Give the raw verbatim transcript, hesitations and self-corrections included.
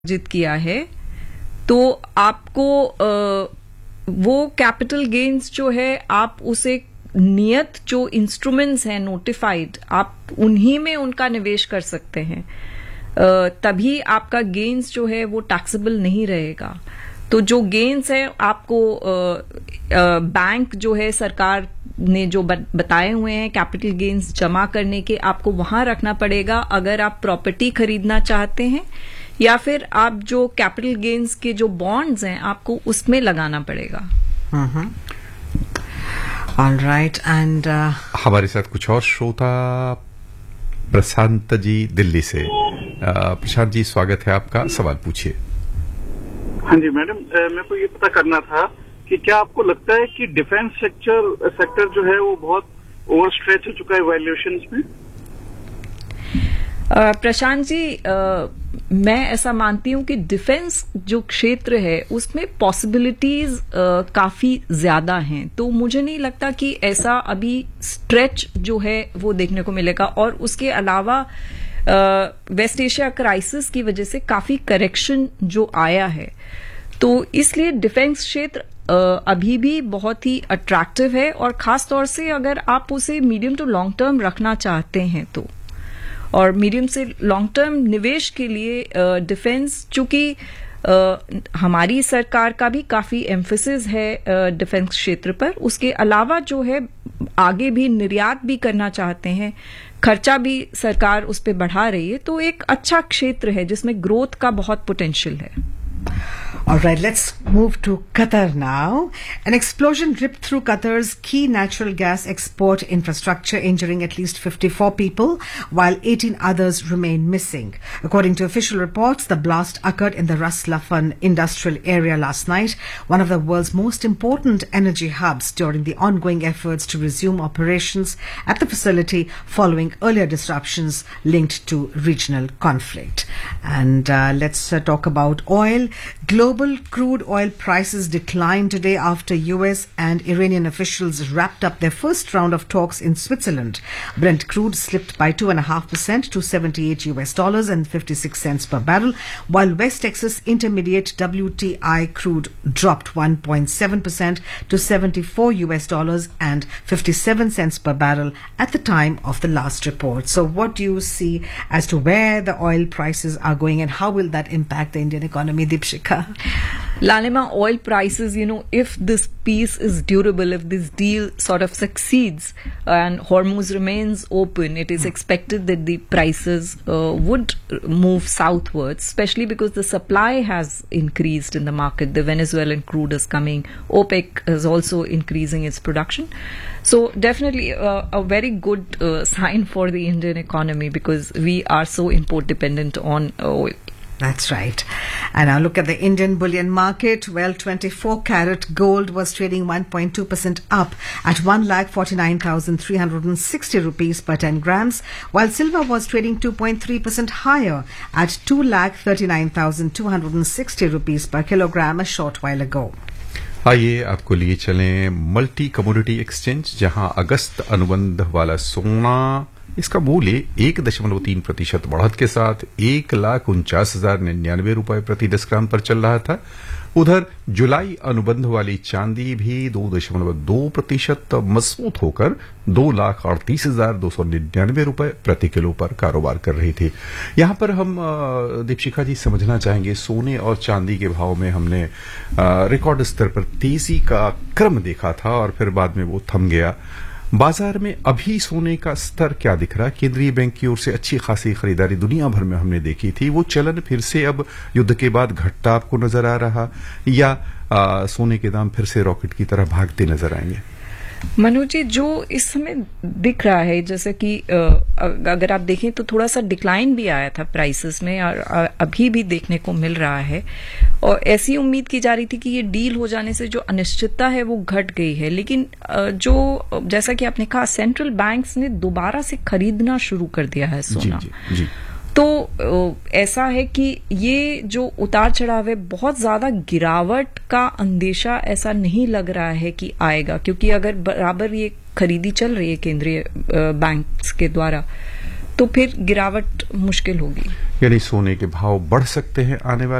अर्जित किया है तो आपको आ, वो कैपिटल गेन्स जो है आप उसे नियत जो इंस्ट्रूमेंट्स हैं नोटिफाइड आप उन्हीं में उनका निवेश कर सकते हैं, आ, तभी आपका गेन्स जो है वो टैक्सेबल नहीं रहेगा। तो जो गेन्स है आपको आ, आ, बैंक जो है सरकार ने जो बताए हुए हैं कैपिटल गेन्स जमा करने के, आपको वहां रखना पड़ेगा अगर आप प्रॉपर्टी खरीदना चाहते हैं, या फिर आप जो कैपिटल गेन्स के जो बॉन्ड्स हैं आपको उसमें लगाना पड़ेगा। ऑलराइट एंड हमारे साथ कुछ और श्रोता प्रशांत जी दिल्ली से। प्रशांत जी स्वागत है आपका, सवाल पूछिए। हाँ जी मैडम, मेरे को ये पता करना था कि क्या आपको लगता है कि डिफेंस सेक्टर सेक्टर जो है वो बहुत ओवर स्ट्रेच हो चुका है वैल्यूएशंस में? प्रशांत जी, आ, मैं ऐसा मानती हूं कि डिफेंस जो क्षेत्र है उसमें पॉसिबिलिटीज काफी ज्यादा हैं, तो मुझे नहीं लगता कि ऐसा अभी स्ट्रेच जो है वो देखने को मिलेगा। और उसके अलावा वेस्ट एशिया क्राइसिस की वजह से काफी करेक्शन जो आया है, तो इसलिए डिफेंस क्षेत्र Uh, अभी भी बहुत ही अट्रैक्टिव है, और खास तौर से अगर आप उसे मीडियम टू लॉन्ग टर्म रखना चाहते हैं तो। और मीडियम से लॉन्ग टर्म निवेश के लिए डिफेंस, चूंकि हमारी सरकार का भी काफी एम्फेसिस है डिफेंस क्षेत्र पर, उसके अलावा जो है आगे भी निर्यात भी करना चाहते हैं, खर्चा भी सरकार उस पर बढ़ा रही है, तो एक अच्छा क्षेत्र है जिसमें ग्रोथ का बहुत पोटेंशियल है। All right, let's move to Qatar now. An explosion ripped through Qatar's key natural gas export infrastructure, injuring at least fifty-four people, while eighteen others remain missing. According to official reports, the blast occurred in the Ras Laffan industrial area last night, one of the world's most important energy hubs, during the ongoing efforts to resume operations at the facility following earlier disruptions linked to regional conflict. And uh, let's uh, talk about oil. Global crude oil prices declined today after U S and Iranian officials wrapped up their first round of talks in Switzerland. Brent crude slipped by two point five percent to seventy-eight U S dollars and fifty-six cents per barrel, while West Texas Intermediate W T I crude dropped one point seven percent to seventy-four U S dollars and fifty-seven cents per barrel at the time of the last report. So what do you see as to where the oil prices are going, and how will that impact the Indian economy, Deepshikha? Lalima, oil prices, you know, if this peace is durable, if this deal sort of succeeds and Hormuz remains open, it is expected that the prices uh, would move southwards, especially because the supply has increased in the market. The Venezuelan crude is coming. OPEC is also increasing its production. So definitely uh, a very good uh, sign for the Indian economy, because we are so import dependent on oil. That's right. And now look at the Indian bullion market. Well, twenty-four carat gold was trading one point two percent up at one lakh forty-nine thousand three hundred sixty rupees per ten grams, while silver was trading two point three percent higher at two lakh thirty-nine thousand two hundred sixty rupees per kilogram a short while ago. आइए आपको लिए चलें multi commodity exchange, जहां अगस्त अनुबंध वाला सोना इसका मूल्य एक दशमलव तीन प्रतिशत बढ़त के साथ एक लाख उनचास हजार निन्यानवे रुपए प्रति दस ग्राम पर चल रहा था। उधर जुलाई अनुबंध वाली चांदी भी दो दशमलव दो प्रतिशत मजबूत होकर दो लाख अड़तीस हजार दो सौ निन्यानवे रुपए प्रति किलो पर कारोबार कर रही थी। यहां पर हम दीपशिखा जी समझना चाहेंगे, सोने और चांदी के भाव में हमने रिकॉर्ड स्तर पर तेजी का क्रम देखा था और फिर बाद में वो थम गया। बाजार में अभी सोने का स्तर क्या दिख रहा है? केंद्रीय बैंक की ओर से अच्छी खासी खरीदारी दुनिया भर में हमने देखी थी, वो चलन फिर से अब युद्ध के बाद घटता आपको नजर आ रहा, या आ, सोने के दाम फिर से रॉकेट की तरह भागते नजर आएंगे? मनोज जी, जो इस समय दिख रहा है, जैसे कि अगर आप देखें तो थोड़ा सा डिक्लाइन भी आया था प्राइसेस में, और अभी भी देखने को मिल रहा है, और ऐसी उम्मीद की जा रही थी कि ये डील हो जाने से जो अनिश्चितता है वो घट गई है। लेकिन जो जैसा कि आपने कहा, सेंट्रल बैंक्स ने दोबारा से खरीदना शुरू कर दिया है सोना। जी, जी, जी। तो ऐसा है कि ये जो उतार चढ़ाव है, बहुत ज्यादा गिरावट का अंदेशा ऐसा नहीं लग रहा है कि आएगा, क्योंकि अगर बराबर ये खरीदी चल रही है केंद्रीय बैंक के द्वारा, तो फिर गिरावट मुश्किल होगी। यानी सोने के भाव बढ़ सकते हैं आने वाले